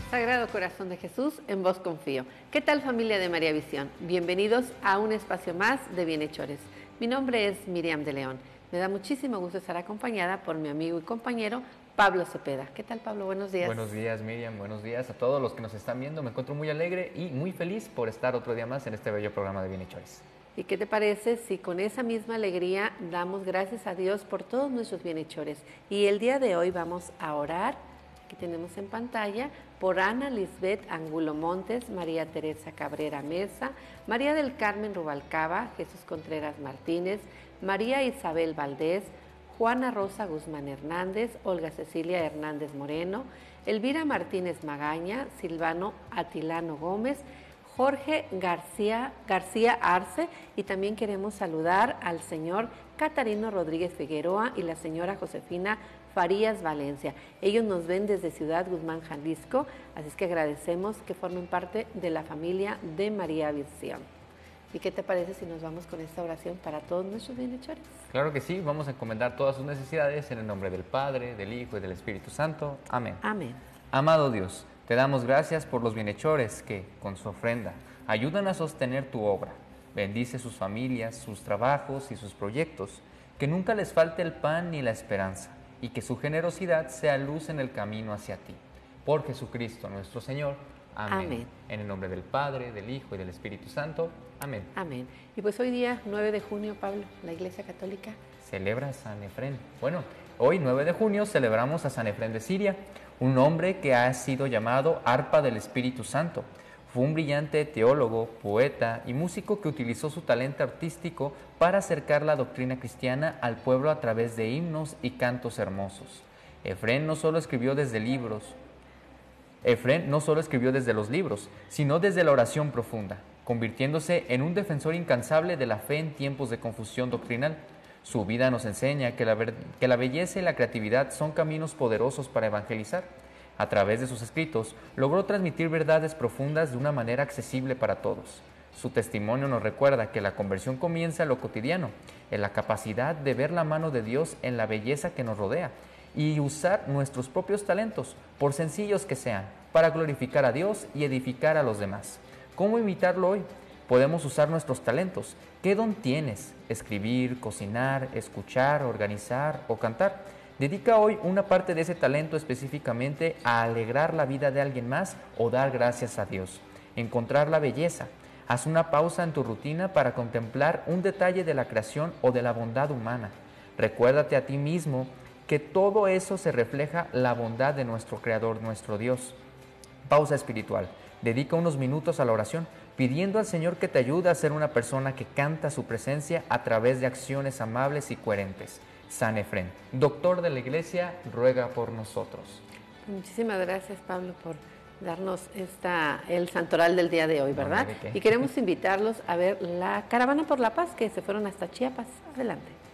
Sagrado Corazón de Jesús, en vos confío. ¿Qué tal, familia de María Visión? Bienvenidos a un espacio más de Bienhechores. Mi nombre es Miriam de León. Me da muchísimo gusto estar acompañada por mi amigo y compañero Pablo Cepeda. ¿Qué tal, Pablo? Buenos días. Buenos días, Miriam. Buenos días a todos los que nos están viendo. Me encuentro muy alegre y muy feliz por estar otro día más en este bello programa de Bienhechores. ¿Y qué te parece si con esa misma alegría damos gracias a Dios por todos nuestros bienhechores? Y el día de hoy vamos a orar, aquí tenemos en pantalla, por Ana Lisbeth Angulo Montes, María Teresa Cabrera Mesa, María del Carmen Rubalcaba, Jesús Contreras Martínez, María Isabel Valdés, Juana Rosa Guzmán Hernández, Olga Cecilia Hernández Moreno, Elvira Martínez Magaña, Silvano Atilano Gómez, Jorge García Arce, y también queremos saludar al señor Catarino Rodríguez Figueroa y la señora Josefina Farías Valencia. Ellos nos ven desde Ciudad Guzmán, Jalisco, así es que agradecemos que formen parte de la familia de María Visión. ¿Y qué te parece si nos vamos con esta oración para todos nuestros bienhechores? Claro que sí, vamos a encomendar todas sus necesidades en el nombre del Padre, del Hijo y del Espíritu Santo. Amén. Amén. Amado Dios, te damos gracias por los bienhechores que, con su ofrenda, ayudan a sostener tu obra. Bendice sus familias, sus trabajos y sus proyectos, que nunca les falte el pan ni la esperanza, y que su generosidad sea luz en el camino hacia ti. Por Jesucristo nuestro Señor. Amén. Amén. En el nombre del Padre, del Hijo y del Espíritu Santo. Amén. Amén. Y pues hoy día, 9 de junio, Pablo, la Iglesia Católica celebra a San Efrén. Bueno, hoy 9 de junio celebramos a San Efrén de Siria, un hombre que ha sido llamado arpa del Espíritu Santo. Fue un brillante teólogo, poeta y músico que utilizó su talento artístico para acercar la doctrina cristiana al pueblo a través de himnos y cantos hermosos. Efrén no solo escribió desde los libros, sino desde la oración profunda, convirtiéndose en un defensor incansable de la fe en tiempos de confusión doctrinal. Su vida nos enseña que la belleza y la creatividad son caminos poderosos para evangelizar. A través de sus escritos, logró transmitir verdades profundas de una manera accesible para todos. Su testimonio nos recuerda que la conversión comienza en lo cotidiano, en la capacidad de ver la mano de Dios en la belleza que nos rodea y usar nuestros propios talentos, por sencillos que sean, para glorificar a Dios y edificar a los demás. ¿Cómo imitarlo hoy? Podemos usar nuestros talentos. ¿Qué don tienes? Escribir, cocinar, escuchar, organizar o cantar. Dedica hoy una parte de ese talento específicamente a alegrar la vida de alguien más o dar gracias a Dios. Encontrar la belleza. Haz una pausa en tu rutina para contemplar un detalle de la creación o de la bondad humana. Recuérdate a ti mismo que todo eso se refleja la bondad de nuestro Creador, nuestro Dios. Pausa espiritual. Dedica unos minutos a la oración, pidiendo al Señor que te ayude a ser una persona que canta su presencia a través de acciones amables y coherentes. San Efrén, doctor de la Iglesia, ruega por nosotros. Muchísimas gracias, Pablo, por darnos el santoral del día de hoy, ¿verdad? Y queremos invitarlos a ver la Caravana por la Paz, que se fueron hasta Chiapas. Adelante.